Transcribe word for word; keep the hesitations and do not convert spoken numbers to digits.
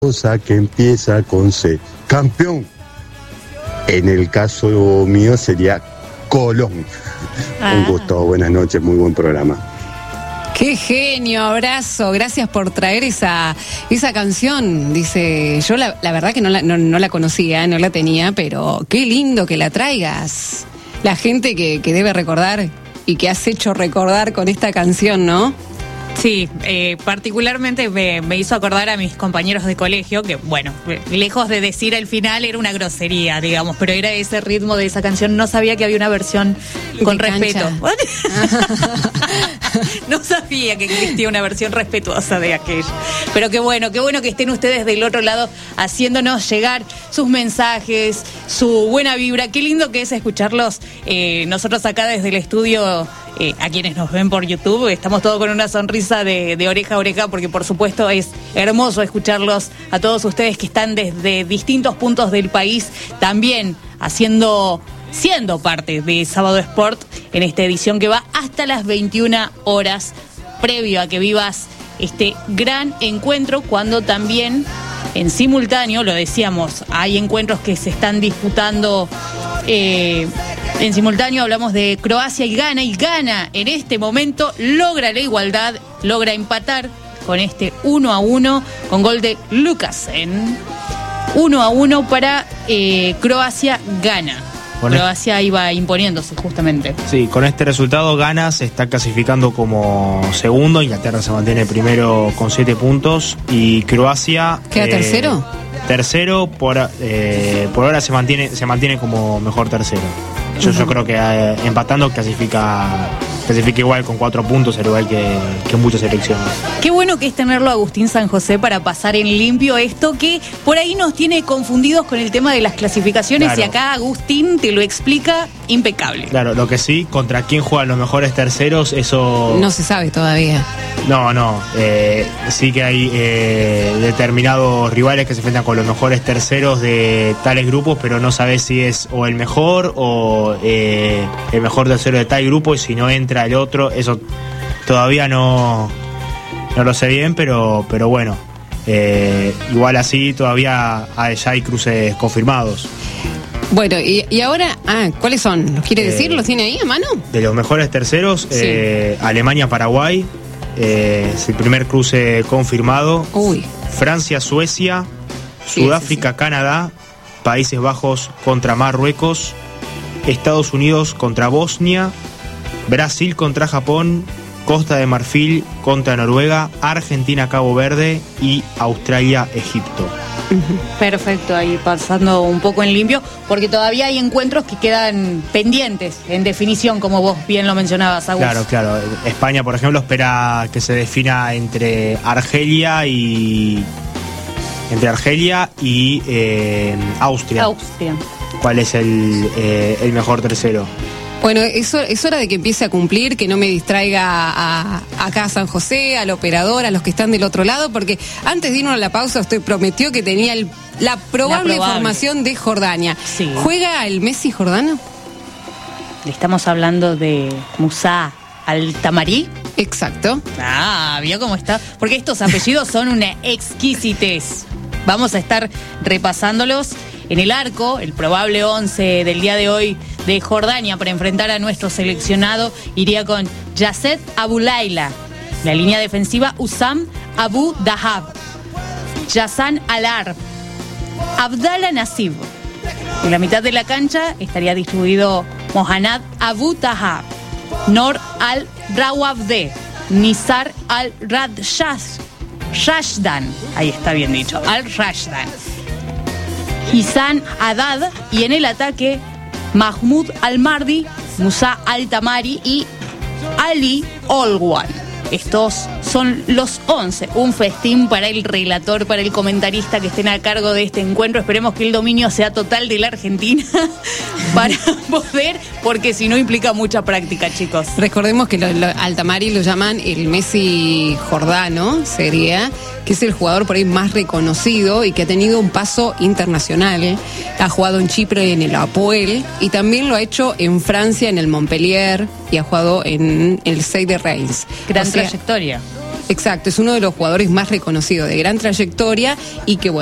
Cosa que empieza con C. Campeón. En el caso mío sería Colón. Ah. Un gusto, buenas noches, muy buen programa. Qué genio, abrazo, gracias por traer esa esa canción. Dice, yo la, la verdad que no la, no, no la conocía, no la tenía, pero qué lindo que la traigas. La gente que, que debe recordar y que has hecho recordar con esta canción, ¿no? Sí, eh, particularmente me, me hizo acordar a mis compañeros de colegio, que bueno, lejos de decir el final era una grosería, digamos, pero era ese ritmo de esa canción. No sabía que había una versión con de respeto. No sabía que existía una versión respetuosa de aquello. Pero qué bueno, qué bueno que estén ustedes del otro lado haciéndonos llegar sus mensajes, su buena vibra. Qué lindo que es escucharlos. Eh, nosotros acá desde el estudio, eh, a quienes nos ven por YouTube, estamos todos con una sonrisa de, de oreja a oreja, porque por supuesto es hermoso escucharlos a todos ustedes que están desde distintos puntos del país también haciendo, siendo parte de Sábado Sport en esta edición que va hasta las veintiuna horas, previo a que vivas este gran encuentro, cuando también en simultáneo, lo decíamos, hay encuentros que se están disputando eh, en simultáneo. Hablamos de Croacia y Ghana, y Ghana en este momento logra la igualdad, logra empatar con este uno a uno con gol de Lukasen. uno a uno para eh, Croacia-Ghana. Bueno, Croacia iba imponiéndose justamente. Sí, con este resultado Ghana se está clasificando como segundo, Inglaterra se mantiene primero con siete puntos y Croacia... ¿Queda eh, tercero? Tercero, por, eh, por ahora se mantiene se mantiene como mejor tercero. Yo, uh-huh. yo creo que eh, empatando clasifica clasifica igual con cuatro puntos, al igual que, que muchas selecciones. Qué bueno que es tenerlo a Agustín San José para pasar en limpio esto que por ahí nos tiene confundidos con el tema de las clasificaciones. Claro. Y acá Agustín te lo explica impecable. Claro, lo que sí, contra quién juegan los mejores terceros, eso... No se sabe todavía. No, no, eh, sí que hay eh, determinados rivales que se enfrentan con los mejores terceros de tales grupos, pero no sabes si es o el mejor o eh, el mejor tercero de tal grupo, y si no entra el otro, eso todavía no, no lo sé bien, pero, pero bueno, eh, igual así todavía hay, ya hay cruces confirmados. Bueno, y, y ahora, ah, ¿cuáles son? ¿Los quiere decir? Eh, ¿Los tiene ahí a mano? De los mejores terceros, sí. eh, Alemania-Paraguay, eh, es el primer cruce confirmado. Uy. Francia-Suecia, sí, Sudáfrica-Canadá, sí, sí. Países Bajos contra Marruecos, Estados Unidos contra Bosnia, Brasil contra Japón, Costa de Marfil contra Noruega, Argentina-Cabo Verde y Australia-Egipto. Perfecto, ahí pasando un poco en limpio, porque todavía hay encuentros que quedan pendientes en definición, como vos bien lo mencionabas, Agus. Claro, claro. España, por ejemplo, espera que se defina entre Argelia y entre Argelia y eh, Austria. Austria. ¿Cuál es el, eh, el mejor tercero? Bueno, es, es hora de que empiece a cumplir, que no me distraiga a, a acá a San José, al operador, a los que están del otro lado, porque antes de irnos a la pausa usted prometió que tenía el, la, probable la probable formación de Jordania. Sí. ¿Juega el Messi jordano? Estamos hablando de Musa Al-Tamari. Exacto. Ah, ¿vio cómo está? Porque estos apellidos son una exquisitez. Vamos a estar repasándolos. En el arco, el probable once del día de hoy de Jordania para enfrentar a nuestro seleccionado iría con Yasset Aboulayla. La línea defensiva, Usam Abu Dahab, Yassan Al-Arb, Abdallah Nasib. En la mitad de la cancha estaría distribuido Mohanad Abu Tahab, Nor Al-Rawabde, Nizar Al-Rashdan. Ahí está bien dicho, Al-Rashdan. Hissan Haddad, y en el ataque Mahmoud Al-Mardi, Musa Al-Tamari y Ali Olwan. Estos son los once, un festín para el relator, para el comentarista que estén a cargo de este encuentro. Esperemos que el dominio sea total de la Argentina para poder, porque si no implica mucha práctica, chicos. Recordemos que lo, lo, Al-Tamari lo llaman el Messi jordano, sería, que es el jugador por ahí más reconocido y que ha tenido un paso internacional. Ha jugado en Chipre en el Apoel y también lo ha hecho en Francia en el Montpellier y ha jugado en el Stade de Reims. Gran o sea, trayectoria. Exacto, es uno de los jugadores más reconocidos, de gran trayectoria y que bueno.